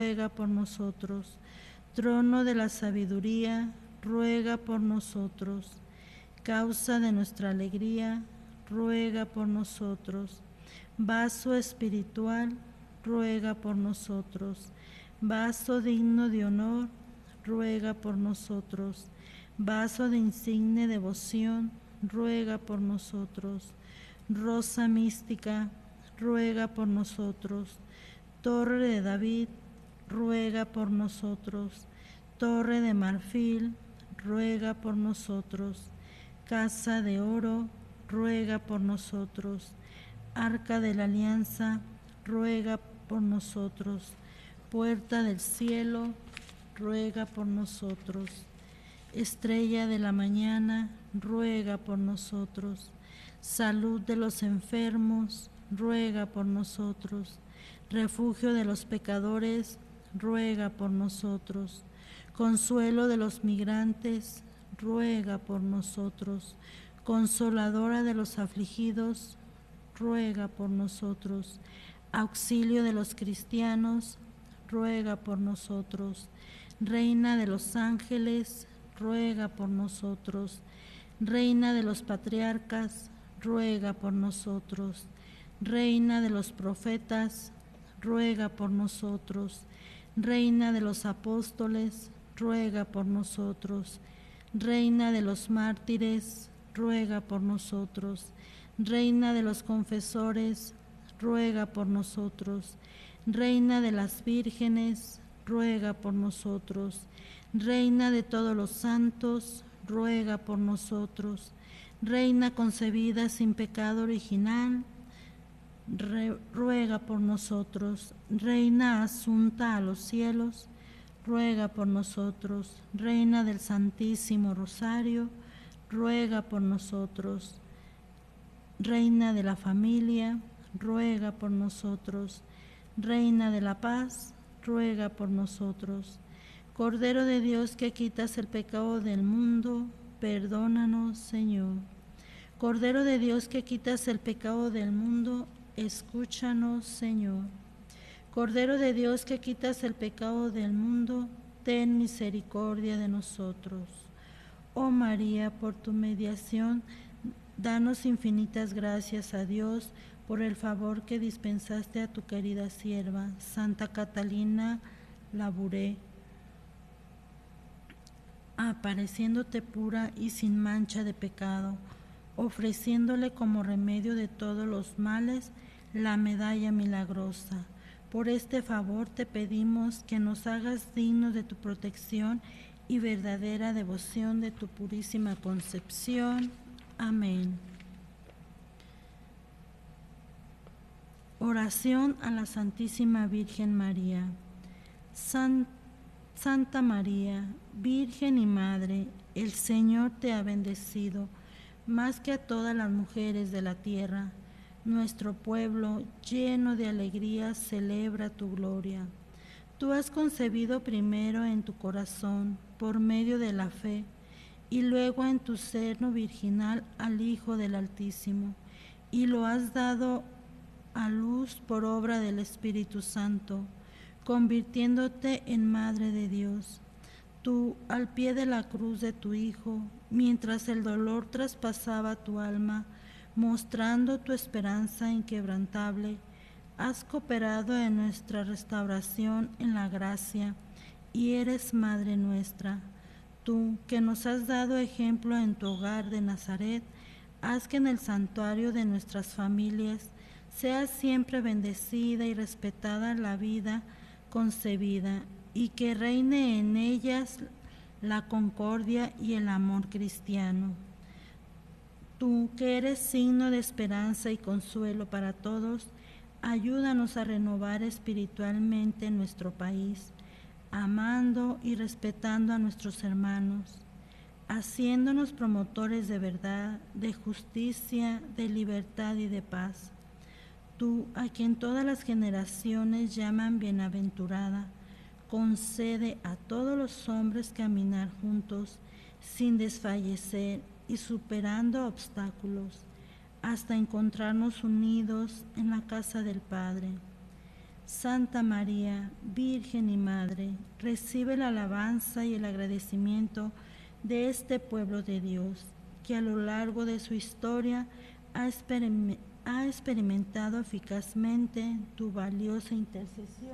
ruega por nosotros. Trono de la sabiduría, ruega por nosotros. Causa de nuestra alegría, ruega por nosotros. Vaso espiritual, ruega por nosotros. Vaso digno de honor, ruega por nosotros. Vaso de insigne devoción, ruega por nosotros. Rosa mística, ruega por nosotros. Torre de David, ruega por nosotros. Torre de marfil, ruega por nosotros. Casa de oro, ruega por nosotros. Arca de la alianza, ruega por nosotros. Puerta del cielo, ruega por nosotros. Estrella de la mañana, ruega por nosotros. Salud de los enfermos, ruega por nosotros. Refugio de los pecadores, ruega por nosotros. Consuelo de los migrantes, ruega por nosotros. Consoladora de los afligidos, ruega por nosotros. Auxilio de los cristianos, ruega por nosotros. Reina de los ángeles, ruega por nosotros. Reina de los patriarcas, ruega por nosotros. Reina de los profetas, ruega por nosotros. Reina de los apóstoles, ruega por nosotros. Reina de los mártires, ruega por nosotros. Reina de los confesores, ruega por nosotros. Reina de las vírgenes, ruega por nosotros. Reina de todos los santos, ruega por nosotros. Reina concebida sin pecado original, ruega por nosotros. Reina asunta a los cielos, ruega por nosotros. Reina del Santísimo Rosario, ruega por nosotros. Reina de la familia, ruega por nosotros. Reina de la paz, ruega por nosotros. Cordero de Dios que quitas el pecado del mundo, perdónanos, Señor. Cordero de Dios que quitas el pecado del mundo, escúchanos, Señor. Cordero de Dios que quitas el pecado del mundo, ten misericordia de nosotros. Oh María, por tu mediación, danos infinitas gracias a Dios por el favor que dispensaste a tu querida sierva, Santa Catalina Labouré, apareciéndote pura y sin mancha de pecado, ofreciéndole como remedio de todos los males la medalla milagrosa. Por este favor te pedimos que nos hagas dignos de tu protección y verdadera devoción de tu purísima concepción. Amén. Oración a la Santísima Virgen María. Santa María, Virgen y Madre, el Señor te ha bendecido más que a todas las mujeres de la tierra. Nuestro pueblo, lleno de alegría, celebra tu gloria. Tú has concebido primero en tu corazón, por medio de la fe, y luego en tu seno virginal al Hijo del Altísimo, y lo has dado a luz por obra del Espíritu Santo, convirtiéndote en Madre de Dios. Tú, al pie de la cruz de tu Hijo, mientras el dolor traspasaba tu alma, mostrando tu esperanza inquebrantable, has cooperado en nuestra restauración en la gracia y eres Madre nuestra. Tú, que nos has dado ejemplo en tu hogar de Nazaret, haz que en el santuario de nuestras familias sea siempre bendecida y respetada la vida concebida, y que reine en ellas la concordia y el amor cristiano. Tú, que eres signo de esperanza y consuelo para todos, ayúdanos a renovar espiritualmente nuestro país, amando y respetando a nuestros hermanos, haciéndonos promotores de verdad, de justicia, de libertad y de paz. Tú, a quien todas las generaciones llaman bienaventurada, concede a todos los hombres caminar juntos sin desfallecer y superando obstáculos, hasta encontrarnos unidos en la casa del Padre. Santa María, Virgen y Madre, recibe la alabanza y el agradecimiento de este pueblo de Dios, que a lo largo de su historia ha experimentado eficazmente tu valiosa intercesión.